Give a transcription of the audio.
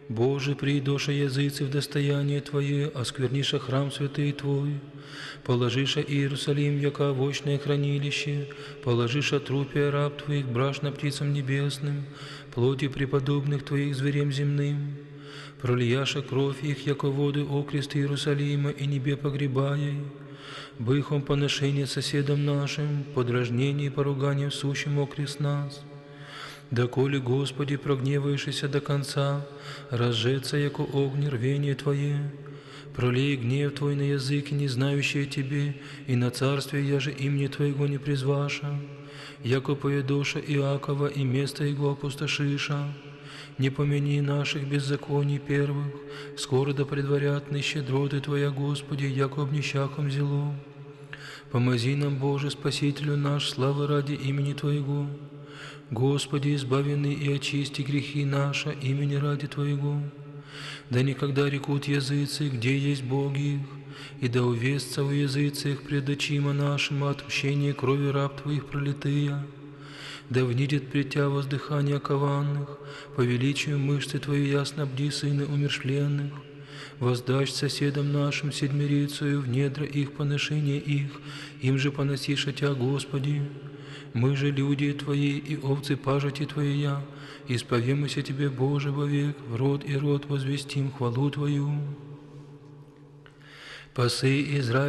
Боже, придоша языцы в достояние Твое, оскверниша храм святый Твой, положиша Иерусалим, яко овощное хранилище, положиша трупия раб Твоих брашно птицам небесным, плоти преподобных Твоих зверем земным, пролияша кровь их, яко воды окрест Иерусалима, и небе погребая, быхом поношение соседам нашим, подражнение и поруганием сущим окрест нас. Доколе, Господи, прогневаешься до конца, разжеться, яко огни рвение Твое, пролей гнев Твой на языки, не знающие Тебе, и на царствие, я же имени Твоего не призваша, яко поедоша Иакова и место его опустошиша. Не помяни наших беззаконий первых, скоро да предварят щедроты Твоя, Господи, яко обнищахом зело. Помози нам, Боже, Спасителю наш, славы ради имени Твоего. Господи, избавенный и очисти грехи наши имени ради Твоего. Да никогда рекут языцы, где есть боги их, и да увестся в языцах пред очима нашим отмщение крови раб Твоих пролитыя. Да внидит пред Тя воздыхание окованных, по величию мышцы Твоей ясно бди сыны умершленных. Воздашь соседам нашим седмирицею в недра их поношение их, им же поносиша Тя, Господи. Мы же люди Твои и овцы пажити Твоя, исповемся Тебе, Боже, вовек, в род и род возвестим хвалу Твою. Пасы Израиль.